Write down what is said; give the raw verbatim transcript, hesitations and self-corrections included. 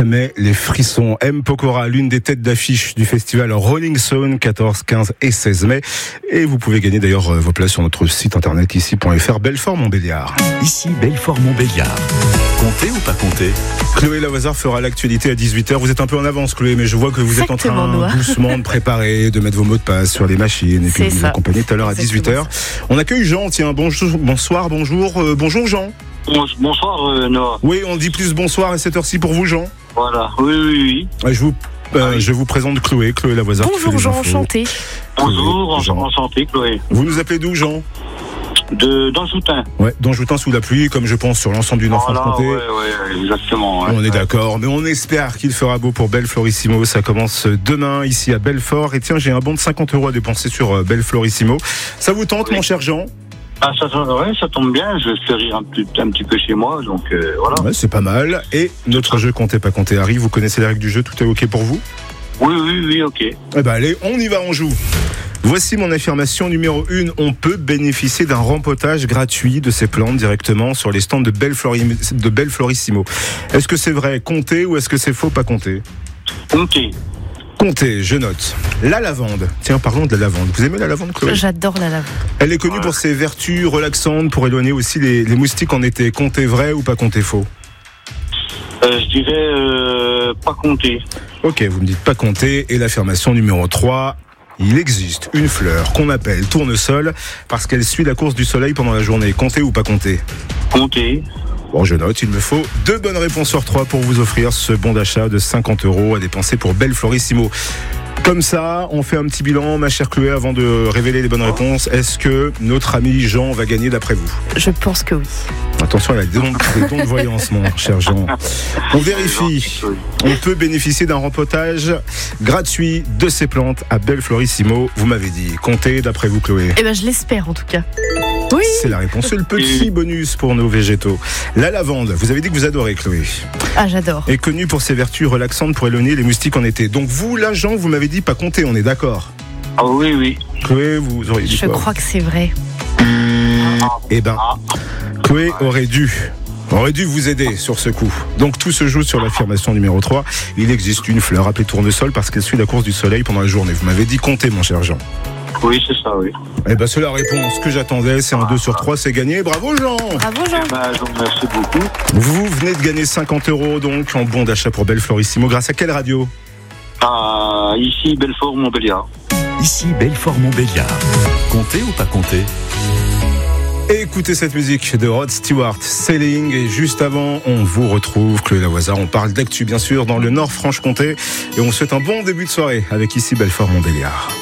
Ça met les frissons. M. Pokora, l'une des têtes d'affiche du festival Rolling Stone, quatorze, quinze et seize mai. Et vous pouvez gagner d'ailleurs vos places sur notre site internet ici point f r, Belfort-Montbéliard. Ici Belfort-Montbéliard. Comptez ou pas comptez? Chloé Lavoisard fera l'actualité à dix-huit heures. Vous êtes un peu en avance, Chloé, mais je vois que vous êtes en train Noir. doucement de préparer, de mettre vos mots de passe sur les machines et puis vous nous accompagnez tout à l'heure à dix-huit heures. On accueille Jean, tiens, bonjour, bonsoir, bonjour, euh, bonjour Jean. Bonsoir euh, Noah. Oui, on dit plus bonsoir à cette heure-ci pour vous, Jean. Voilà, oui, oui, oui. Je vous, euh, je vous présente Chloé, Chloé Lavoisard. Bonjour Jean, enchanté. Bonjour, Jean. enchanté Chloé. Vous nous appelez d'où, Jean? De d'Anjoutin. Ouais, d'Anjoutin sous la pluie, comme je pense sur l'ensemble du Nord-Franche-Comté. Voilà, ouais, ouais, exactement. Ouais, on est ouais. d'accord, mais on espère qu'il fera beau pour Belflorissimo. Ça commence demain ici à Belfort. Et tiens, j'ai un bon de cinquante euros à dépenser sur Belflorissimo. Ça vous tente, oui. Mon cher Jean? Ah, ça, ouais, ça tombe bien, je fais rire un petit, un petit peu chez moi, donc euh, voilà. Ouais, c'est pas mal. Et notre jeu Comptez pas comptez arrive. Vous connaissez les règles du jeu, tout est ok pour vous? Oui, oui, oui, ok. Eh ben allez, on y va, on joue. Voici mon affirmation numéro un. On peut bénéficier d'un rempotage gratuit de ces plantes directement sur les stands de, Belflori... de Belflorissimo. Est-ce que c'est vrai, comptez, ou est-ce que c'est faux, pas compter? Comptez. Comptez, je note. La lavande. Tiens, parlons de la lavande. Vous aimez la lavande, Chloé? J'adore la lavande. Elle est connue pour ses vertus relaxantes, pour éloigner aussi les, les moustiques en été. Comptez vrai ou pas comptez faux? euh, Je dirais euh, pas compter. Ok, vous me dites pas compter. Et l'affirmation numéro trois. Il existe une fleur qu'on appelle tournesol parce qu'elle suit la course du soleil pendant la journée. Comptez ou pas compter? Comptez. Bon, je note, il me faut deux bonnes réponses sur trois pour vous offrir ce bon d'achat de cinquante euros à dépenser pour Belflorissimo. Comme ça, on fait un petit bilan, ma chère Chloé, avant de révéler les bonnes réponses. Est-ce que notre ami Jean va gagner d'après vous? Je pense que oui. Attention, il a des dons, des dons de voyance, mon cher Jean. On vérifie. On peut bénéficier d'un rempotage gratuit de ces plantes à Belflorissimo. Vous m'avez dit. Comptez d'après vous, Chloé? Eh ben, je l'espère en tout cas. Oui. C'est la réponse. C'est le petit bonus pour nos végétaux. La lavande, vous avez dit que vous adorez, Chloé. Ah, j'adore. Est connue pour ses vertus relaxantes pour éloigner les moustiques en été. Donc vous, là, Jean, vous m'avez dit pas compter, on est d'accord? Ah oui, oui. Chloé, vous auriez dit Je quoi? crois que c'est vrai. Eh ben, Chloé aurait dû... aurait dû vous aider sur ce coup. Donc tout se joue sur l'affirmation numéro trois. Il existe une fleur appelée tournesol parce qu'elle suit la course du soleil pendant la journée. Vous m'avez dit compter, mon cher Jean. Oui, c'est ça, oui. Eh ben, c'est la réponse que j'attendais. C'est un deux sur trois, c'est gagné. Bravo, Jean! Bravo, Jean! Bah, je vous remercie beaucoup. Vous venez de gagner cinquante euros, donc, en bon d'achat pour Belflorissimo. Grâce à quelle radio? Ah, ici, Belfort-Montbéliard. Ici Belfort-Montbéliard. Comptez ou pas comptez? Écoutez cette musique de Rod Stewart, Sailing. Et juste avant, on vous retrouve, Chloé Lavoisard. On parle d'actu, bien sûr, dans le Nord-Franche-Comté. Et on souhaite un bon début de soirée avec ici Belfort-Montbéliard.